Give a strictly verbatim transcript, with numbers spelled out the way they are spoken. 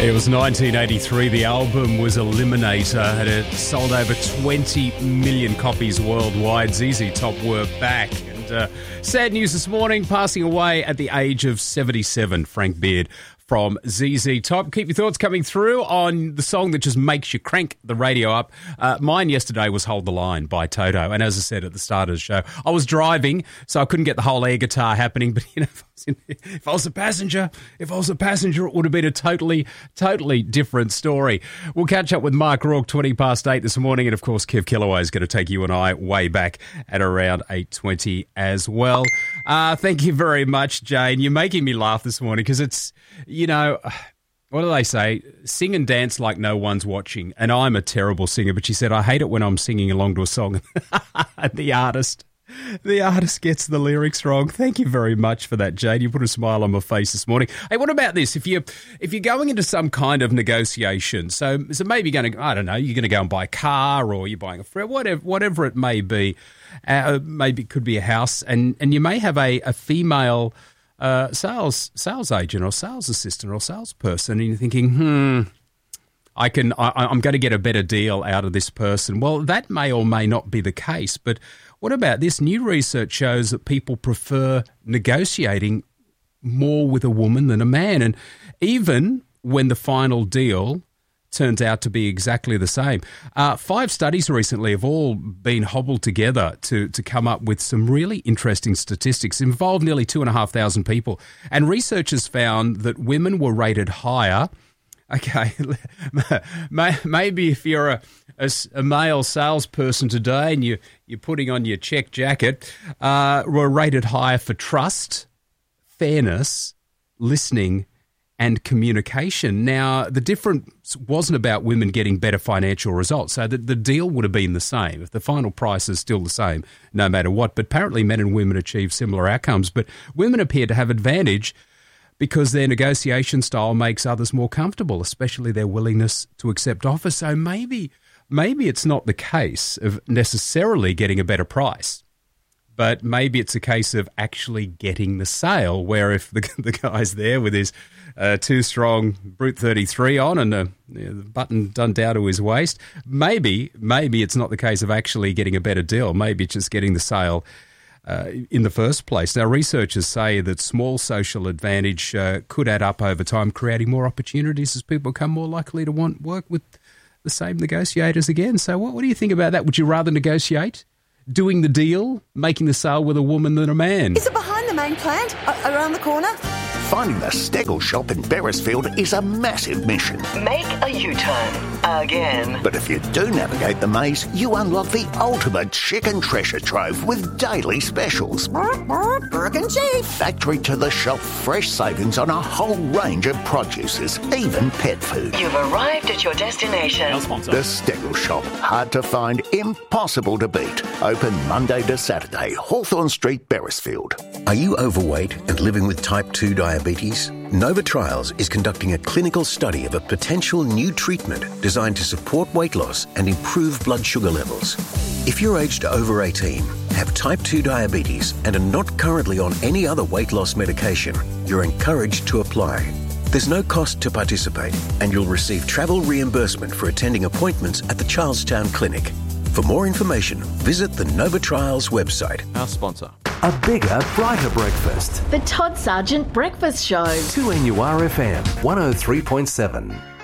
It was nineteen eighty-three. The album was Eliminator, and it sold over twenty million copies worldwide. Z Z Top were back. And uh, sad news this morning, passing away at the age of seventy-seven, Frank Beard from Z Z Top. Keep your thoughts coming through on the song that just makes you crank the radio up. Uh, mine yesterday was Hold the Line by Toto. And as I said at the start of the show, I was driving, so I couldn't get the whole air guitar happening. But, you know, if I was, in, if I was a passenger, if I was a passenger, it would have been a totally, totally different story. We'll catch up with Mark Rourke, twenty past eight this morning. And, of course, Kev Killaway is going to take you and I way back at around eight twenty as well. Uh, thank you very much, Jane. You're making me laugh this morning because it's... You know, what do they say? Sing and dance like no one's watching. And I'm a terrible singer, but she said, I hate it when I'm singing along to a song. the artist, the artist gets the lyrics wrong. Thank you very much for that, Jade. You put a smile on my face this morning. Hey, what about this? If you if you're going into some kind of negotiation, so so maybe you're going to, I don't know, you're going to go and buy a car, or you're buying a friend, whatever whatever it may be. Uh, maybe it could be a house, and and you may have a a female. Uh, sales sales agent or sales assistant or salesperson, and you're thinking, hmm, I can, I, I'm going to get a better deal out of this person. Well, that may or may not be the case, but what about this? New research shows that people prefer negotiating more with a woman than a man, and even when the final deal turns out to be exactly the same. Uh, five studies recently have all been hobbled together to, to come up with some really interesting statistics. Involved nearly two and a half thousand people. And researchers found that women were rated higher. Okay, maybe if you're a, a, a male salesperson today and you, you're putting on your check jacket, uh, were rated higher for trust, fairness, listening, and communication. Now, the difference wasn't about women getting better financial results, so the, the deal would have been the same. If the final price is still the same, no matter what. But apparently men and women achieve similar outcomes. But women appear to have advantage because their negotiation style makes others more comfortable, especially their willingness to accept offers. So maybe, maybe it's not the case of necessarily getting a better price, but maybe it's a case of actually getting the sale, where if the, the guy's there with his uh, too strong Brute thirty-three on and a, you know, the button done down to his waist, maybe maybe it's not the case of actually getting a better deal. Maybe it's just getting the sale uh, in the first place. Now, researchers say that small social advantage uh, could add up over time, creating more opportunities as people become more likely to want work with the same negotiators again. So what, what do you think about that? Would you rather negotiate doing the deal, making the sale with a woman than a man? Is it behind the main plant? A- around the corner? Finding the Stegel shop in Beresfield is a massive mission. Make a U-turn. Again. But if you do navigate the maze, you unlock the ultimate chicken treasure trove with daily specials. Burke and Chief. Factory to the shop, fresh savings on a whole range of produces, even pet food. You've arrived at your destination. The Stegel shop. Hard to find, impossible to beat. Open Monday to Saturday, Hawthorne Street, Beresfield. Are you overweight and living with type two diabetes? Nova Trials is conducting a clinical study of a potential new treatment designed to support weight loss and improve blood sugar levels. If you're aged over eighteen, have type two diabetes and are not currently on any other weight loss medication, you're encouraged to apply. There's no cost to participate, and you'll receive travel reimbursement for attending appointments at the Charlestown Clinic. For more information, visit the Nova Trials website. Our sponsor. A bigger, brighter breakfast. The Todd Sargent Breakfast Show. two N U R F M, one oh three point seven.